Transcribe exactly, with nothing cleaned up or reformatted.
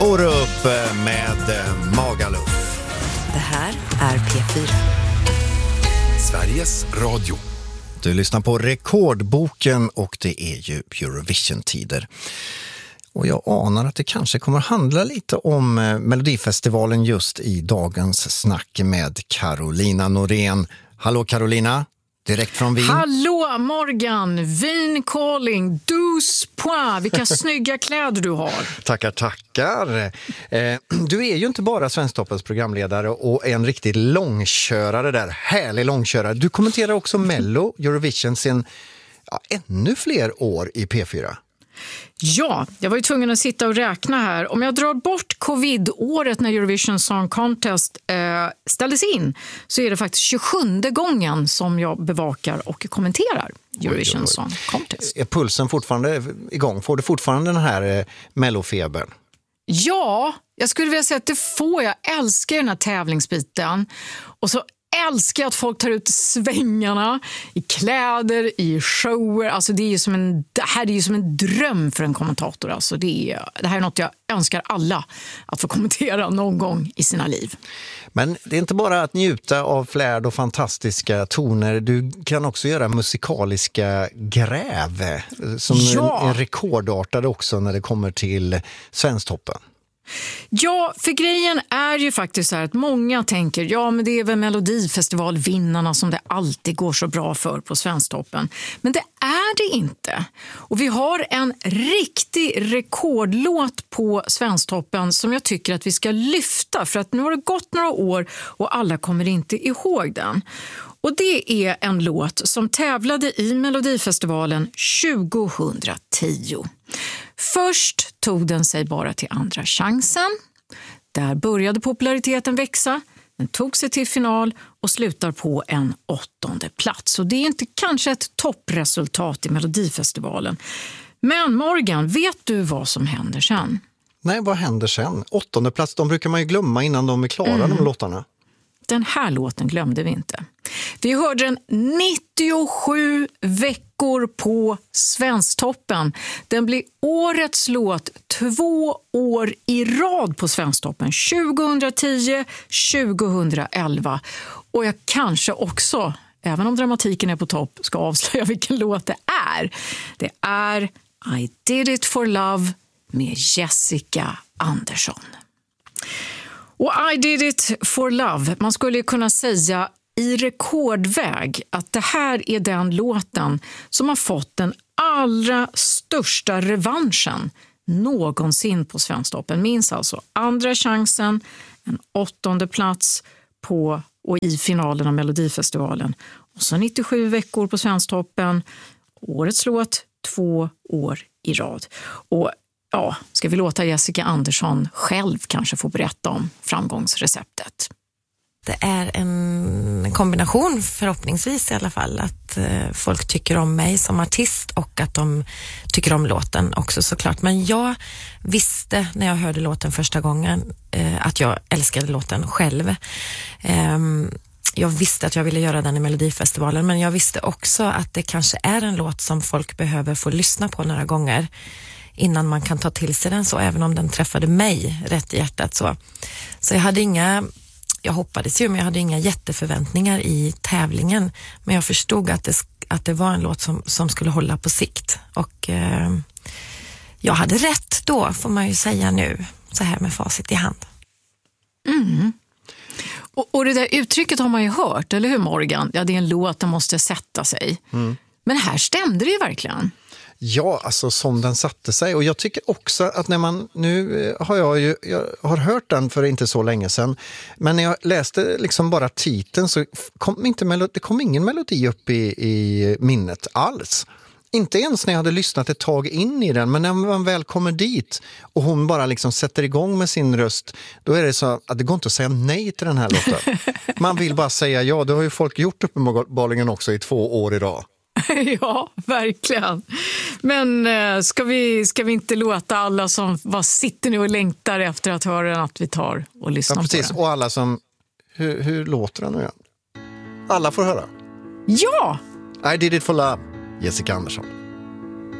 Orup med Magaluf. Det här är P fyra. Sveriges Radio. Du lyssnar på Rekordboken och det är ju Eurovision-tider. Och jag anar att det kanske kommer handla lite om Melodifestivalen just i dagens snack med Carolina Norén. Hallå Carolina, direkt från Wien. Hallå Morgan, Wien calling, douze points. Vilka snygga kläder du har. Tackar, tackar. Eh, du är ju inte bara Svensktoppens programledare och en riktig långkörare där, härlig långkörare. Du kommenterar också Mello, Eurovision sen ja, ännu fler år i P fyra. Ja, jag var ju tvungen att sitta och räkna här. Om jag drar bort covid-året när Eurovision Song Contest eh, ställdes in så är det faktiskt tjugosjunde gången som jag bevakar och kommenterar Eurovision oj, oj, oj. Song Contest. Är pulsen fortfarande igång? Får du fortfarande den här eh, mellofebern? Ja, jag skulle vilja säga att det får. Jag älskar den här tävlingsbiten. Och så älskar jag att folk tar ut svängarna i kläder, i shower. Alltså det, är ju som en, det här är ju som en dröm för en kommentator. Alltså det, är, det här är något jag önskar alla att få kommentera någon gång i sina liv. Men det är inte bara att njuta av flärd och fantastiska toner. Du kan också göra musikaliska gräv som ja. är rekordartade också när det kommer till Svensktoppen. Ja, för grejen är ju faktiskt så här att många tänker ja men det är väl Melodifestivalvinnarna som det alltid går så bra för på Svensktoppen. Men det är det inte. Och vi har en riktig rekordlåt på Svensktoppen som jag tycker att vi ska lyfta för att nu har det gått några år och alla kommer inte ihåg den. Och det är en låt som tävlade i Melodifestivalen tjugohundratio. Först tog den sig bara till andra chansen. Där började populariteten växa. Den tog sig till final och slutar på en åttonde plats. Och det är inte kanske ett toppresultat i Melodifestivalen. Men Morgan, vet du vad som händer sen? Nej, vad händer sen? Åttonde plats, de brukar man ju glömma innan de är klara, mm. de låtarna. Den här låten glömde vi inte. Vi hörde den nittiosju veckor på Svensktoppen. Den blir årets låt två år i rad på Svensktoppen. tjugohundratio tjugohundraelva. Och jag kanske också, även om dramatiken är på topp, ska avslöja vilken låt det är. Det är I Did It For Love med Jessica Andersson. Och I Did It For Love, man skulle kunna säga i rekordväg att det här är den låten som har fått den allra största revanschen någonsin på Svensktoppen. Minns alltså andra chansen, en åttonde plats på och i finalen av Melodifestivalen. Och så nittiosju veckor på Svensktoppen, årets låt två år i rad. Och ja, ska vi låta Jessica Andersson själv kanske få berätta om framgångsreceptet? Det är en kombination förhoppningsvis i alla fall att eh, folk tycker om mig som artist och att de tycker om låten också såklart. Men jag visste när jag hörde låten första gången eh, att jag älskade låten själv. Eh, jag visste att jag ville göra den i Melodifestivalen men jag visste också att det kanske är en låt som folk behöver få lyssna på några gånger innan man kan ta till sig den så, även om den träffade mig rätt i hjärtat så. Så jag hade inga, jag hoppades ju men jag hade inga jätteförväntningar i tävlingen, men jag förstod att det, att det var en låt som, som skulle hålla på sikt och eh, jag hade rätt då får man ju säga nu, så här med facit i hand. Mm. Och, och det där uttrycket har man ju hört, eller hur Morgan? Ja, det är en låt som måste sätta sig. Mm. Men här stämde det ju verkligen. Ja, alltså som den satte sig. Och jag tycker också att när man, nu har jag ju, jag har hört den för inte så länge sedan. Men när jag läste liksom bara titeln så kom inte melodi, det kom ingen melodi upp i, i minnet alls. Inte ens när jag hade lyssnat ett tag in i den, men när man väl kommer dit och hon bara liksom sätter igång med sin röst, då är det så att det går inte att säga nej till den här låten. Man vill bara säga ja, det har ju folk gjort uppenbarligen också i två år idag. Ja, verkligen. Men äh, ska, vi, ska vi inte låta alla som vad sitter nu och längtar efter att höra den att vi tar och lyssnar ja, precis. på den? Och alla som, hur, hur låter den nu igen? Alla får höra. Ja! I Did It For Love, Jessica Andersson.